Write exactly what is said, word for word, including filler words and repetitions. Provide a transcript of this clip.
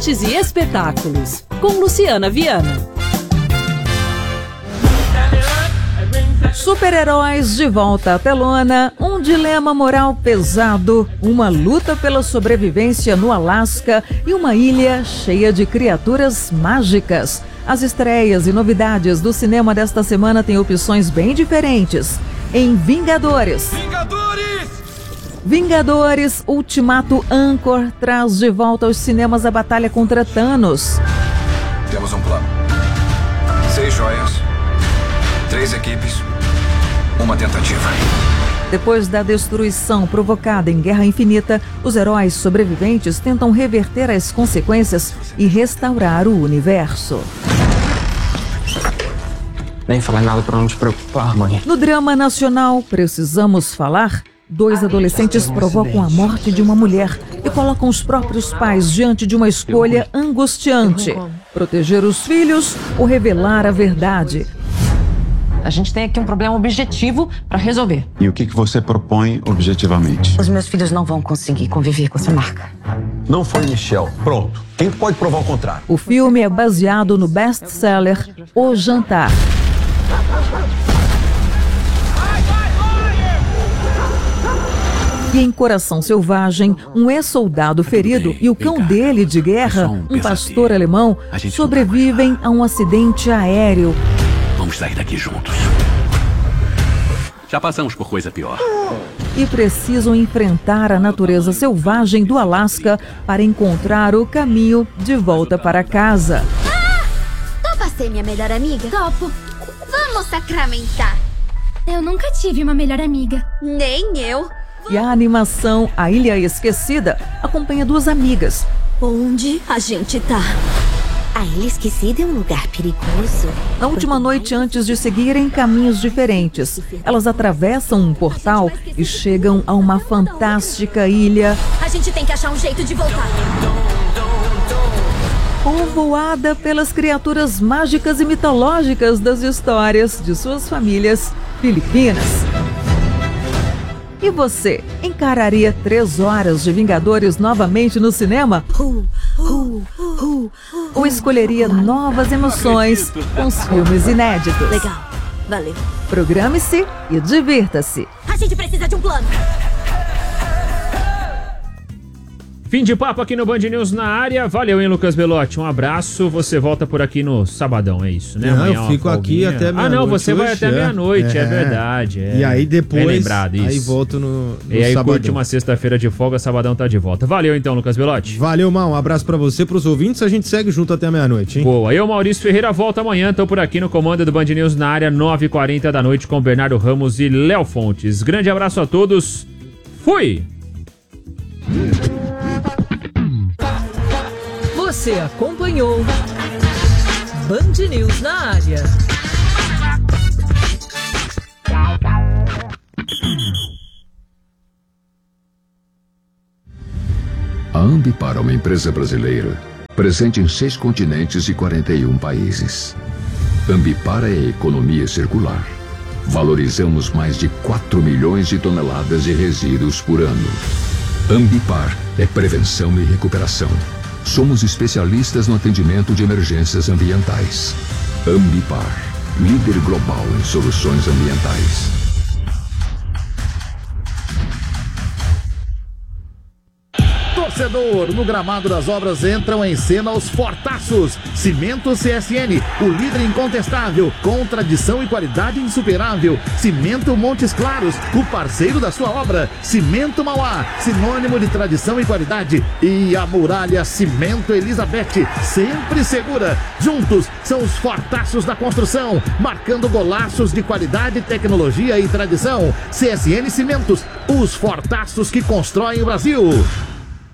Artes e espetáculos, com Luciana Viana. Super-heróis de volta à telona, um dilema moral pesado, uma luta pela sobrevivência no Alasca e uma ilha cheia de criaturas mágicas. As estreias e novidades do cinema desta semana têm opções bem diferentes. Em Vingadores. Vingadores! Vingadores Ultimato Anchor traz de volta aos cinemas a batalha contra Thanos. Temos um plano. Seis joias, três equipes, uma tentativa. Depois da destruição provocada em Guerra Infinita, os heróis sobreviventes tentam reverter as consequências e restaurar o universo. Nem falar nada para não te preocupar, mãe. No drama nacional Precisamos Falar, dois adolescentes provocam a morte de uma mulher e colocam os próprios pais diante de uma escolha angustiante: proteger os filhos ou revelar a verdade. A gente tem aqui um problema objetivo para resolver. E o que, que você propõe objetivamente? Os meus filhos não vão conseguir conviver com essa marca. Não foi Michel. Pronto. Quem pode provar o contrário? O filme é baseado no best-seller O Jantar. E em Coração Selvagem, um ex-soldado ferido e o cão dele de guerra, um pastor alemão, sobrevivem a um acidente aéreo. Vamos sair daqui juntos. Já passamos por coisa pior. E precisam enfrentar a natureza selvagem do Alasca para encontrar o caminho de volta para casa. Ah! Topa ser minha melhor amiga? Topo. Vamos sacramentar. Eu nunca tive uma melhor amiga. Nem eu. E a animação A Ilha Esquecida acompanha duas amigas. Onde a gente tá? A Ilha Esquecida é um lugar perigoso. Na última noite, antes de seguirem caminhos diferentes, elas atravessam um portal e chegam a uma fantástica ilha. A gente tem que achar um jeito de voltar. Povoada pelas criaturas mágicas e mitológicas das histórias de suas famílias filipinas. E você, encararia três horas de Vingadores novamente no cinema? Uh, uh, uh, uh, Ou escolheria novas emoções com os filmes inéditos? Legal, valeu. Programe-se e divirta-se. A gente precisa de um plano. Fim de papo aqui no Band News na área. Valeu, hein, Lucas Belotti? Um abraço. Você volta por aqui no sabadão, é isso, né? Não, Amanhã eu fico aqui até meia-noite. Ah, não, você vai hoje, até é. meia-noite, é, é verdade. É. E aí depois, bem lembrado, isso. Aí volto no, no E aí sabadão. curte uma sexta-feira de folga, sabadão tá de volta. Valeu então, Lucas Belotti. Valeu, Mal. Um abraço pra você, pros ouvintes. A gente segue junto até meia-noite, hein? Boa. Eu, Maurício Ferreira, volto amanhã. Tô por aqui no comando do Band News na área, nove e quarenta da noite, com Bernardo Ramos e Léo Fontes. Grande abraço a todos. Fui! Você acompanhou Band News na área. A Ambipar é uma empresa brasileira, presente em seis continentes e quarenta e um países. Ambipar é a economia circular. Valorizamos mais de quatro milhões de toneladas de resíduos por ano. Ambipar é prevenção e recuperação. Somos especialistas no atendimento de emergências ambientais. Ambipar, líder global em soluções ambientais. Torcedor, no gramado das obras entram em cena os fortaços. Cimento C S N, o líder incontestável, com tradição e qualidade insuperável. Cimento Montes Claros, o parceiro da sua obra. Cimento Mauá, sinônimo de tradição e qualidade. E a Muralha Cimento Elizabeth, sempre segura. Juntos são os fortaços da construção, marcando golaços de qualidade, tecnologia e tradição. C S N Cimentos, os fortaços que constroem o Brasil.